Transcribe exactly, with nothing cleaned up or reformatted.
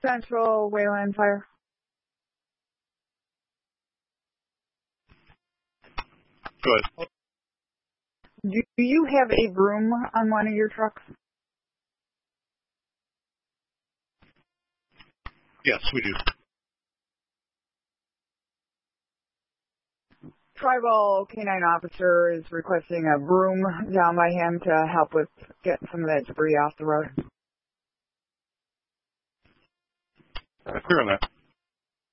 Central Wayland Fire. Good. Do you have a broom on one of your trucks? Yes, we do. Tribal canine officer is requesting a broom down by him to help with getting some of that debris off the road. Uh, clear on that.